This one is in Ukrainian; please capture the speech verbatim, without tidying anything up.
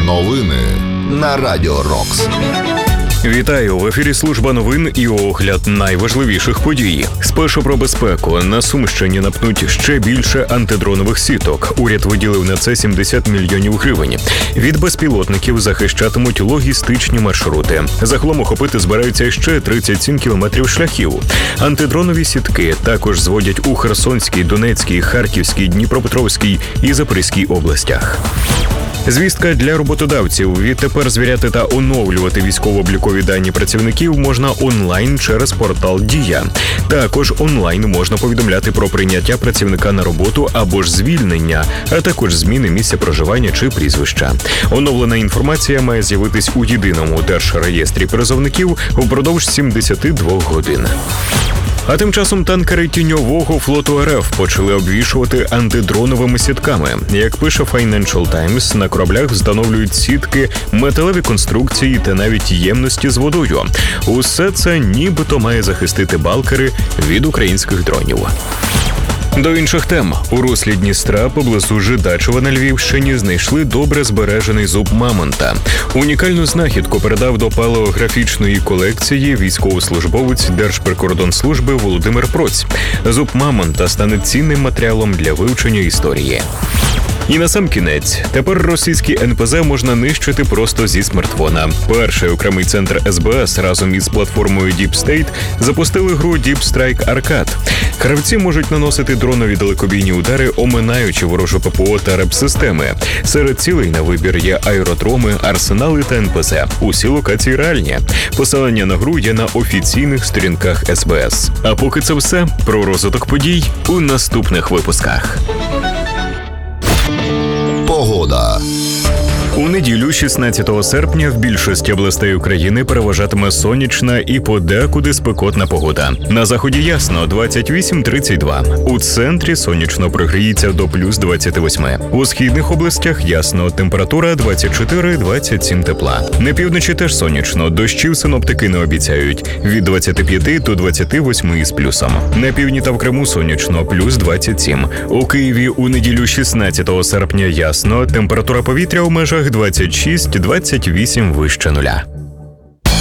Новини на Радіо Рокс. Вітаю! В ефірі служба новин і огляд найважливіших подій. Спершу про безпеку. На Сумщині напнуть ще більше антидронових сіток. Уряд виділив на це сімдесят мільйонів гривень. Від безпілотників захищатимуть логістичні маршрути. Загалом охопити збираються ще тридцять сім кілометрів шляхів. Антидронові сітки також зводять у Херсонській, Донецькій, Харківській, Дніпропетровській і Запорізькій областях. Звістка для роботодавців. Відтепер звіряти та оновлювати військово-облікові дані працівників можна онлайн через портал «Дія». Також онлайн можна повідомляти про прийняття працівника на роботу або ж звільнення, а також зміни місця проживання чи прізвища. Оновлена інформація має з'явитись у єдиному держреєстрі призовників упродовж сімдесят два годин. А тим часом танкери Тіньового флоту РФ почали обвішувати антидроновими сітками. Як пише Financial Times, на кораблях встановлюють сітки, металеві конструкції та навіть ємності з водою. Усе це нібито має захистити балкери від українських дронів. До інших тем. У руслі Дністра поблизу Жидачева на Львівщині знайшли добре збережений зуб мамонта. Унікальну знахідку передав до палеографічної колекції військовослужбовець Держприкордонслужби Володимир Проць. Зуб мамонта стане цінним матеріалом для вивчення історії. І насамкінець, тепер російські ен пе зет можна нищити просто зі смартфона. Перший окремий центр ес бе ес разом із платформою Deep State запустили гру Deep Strike Arcade. Гравці можуть наносити дронові далекобійні удари, оминаючи ворожу пе пе о та реп-системи. Серед цілей на вибір є аеродроми, арсенали та ен пе зет. Усі локації реальні. Посилання на гру є на офіційних сторінках ес бе ес. А поки це все, про розвиток подій у наступних випусках. Погода. У неділю, шістнадцятого серпня, в більшості областей України переважатиме сонячна і подекуди спекотна погода. На заході ясно – двадцять вісім - тридцять два. У центрі сонячно прогріється до плюс двадцять вісім. У східних областях ясно – температура двадцять чотири - двадцять сім тепла. На півночі теж сонячно, дощів синоптики не обіцяють. Від двадцяти п'яти до двадцяти восьми із плюсом. На півдні та в Криму сонячно – плюс двадцять сім. У Києві у неділю шістнадцятого серпня ясно – температура повітря у межах двадцять шість - двадцять вісім вище нуля.